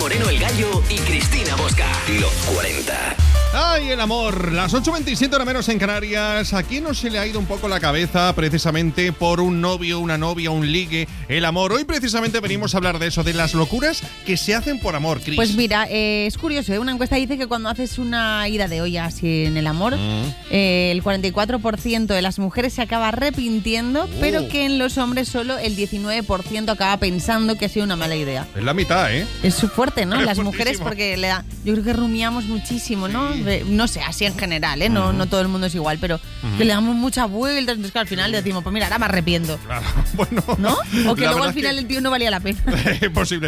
Moreno el Gallo y Cristina Bosca. Los 40. ¡Ay, el amor! Las 8:27 hora menos en Canarias. ¿A quién no se le ha ido un poco la cabeza precisamente por un novio, una novia, un ligue? El amor. Hoy precisamente venimos a hablar de eso, de las locuras que se hacen por amor, Cris. Pues mira, es curioso, ¿eh? Una encuesta dice que cuando haces una ida de olla así en el amor, el 44% de las mujeres se acaba arrepintiendo, pero que en los hombres solo el 19% acaba pensando que ha sido una mala idea. Es la mitad, ¿eh? Es fuerte, ¿no? Es Las fuertísimo. mujeres, porque yo creo que rumiamos muchísimo, ¿no? Sí. No sé, así en general, ¿eh? No todo el mundo es igual, pero que le damos muchas vueltas, entonces que al final decimos, pues mira, ahora me arrepiento. Claro, bueno. ¿No? O que la luego al verdad final el tío no valía la pena. Posible.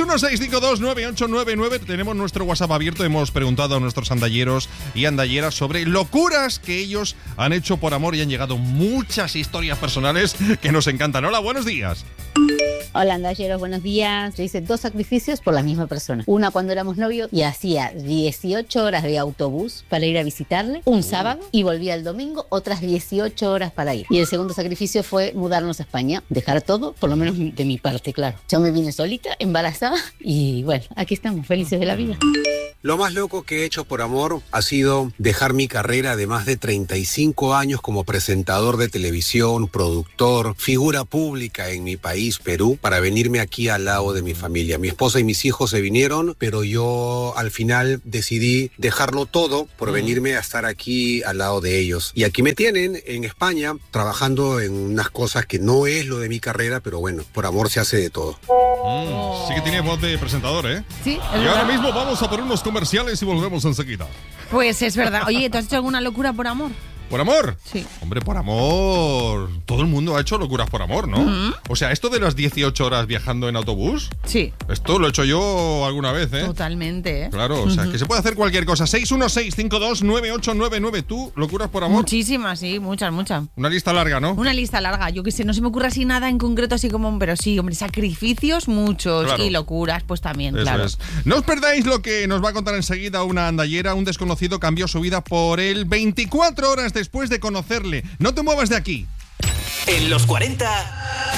616529899. Tenemos nuestro WhatsApp abierto. Hemos preguntado a nuestros andalleros y andalleras sobre locuras que ellos han hecho por amor y han llegado muchas historias personales que nos encantan. Hola, buenos días. Hola, andalleros, buenos días. Yo hice 2 sacrificios por la misma persona. Una cuando éramos novios y hacía 18 horas de autobús para ir a visitarle un sábado y volvía el domingo otras 18 horas para ir. Y el segundo sacrificio fue mudarnos a España, dejar todo, por lo menos de mi parte, claro. Yo me vine solita, embarazada y bueno, aquí estamos, felices de la vida. Lo más loco que he hecho por amor ha sido dejar mi carrera de más de 35 años como presentador de televisión, productor, figura pública en mi país, Perú, para venirme aquí al lado de mi familia. Mi esposa y mis hijos se vinieron, pero yo al final decidí dejarlo todo por venirme a estar aquí al lado de ellos. Y aquí me tienen en España trabajando en unas cosas que no es lo de mi carrera, pero bueno, por amor se hace de todo. Sí que tiene voz de presentador, ¿eh? Sí, es Y verdad. ahora mismo vamos a por unos comerciales y volvemos enseguida. Pues es verdad. Oye, ¿tú has hecho alguna locura por amor? ¿Por amor? Sí. Hombre, por amor. Todo el mundo ha hecho locuras por amor, ¿no? O sea, esto de las 18 horas viajando en autobús, Sí, esto lo he hecho yo alguna vez, ¿eh? totalmente, ¿eh? Claro, o sea, que se puede hacer cualquier cosa. 616529899. ¿Tú, locuras por amor? Muchísimas, sí, muchas. Una lista larga, ¿no? Una lista larga, yo qué sé, no se me ocurre así nada en concreto, así como, pero sí, hombre, sacrificios muchos Claro. y locuras, pues también, Eso claro. es. No os perdáis lo que nos va a contar enseguida una andallera. Un desconocido cambió su vida por él 24 horas después de conocerle. No te muevas de aquí. En los 40,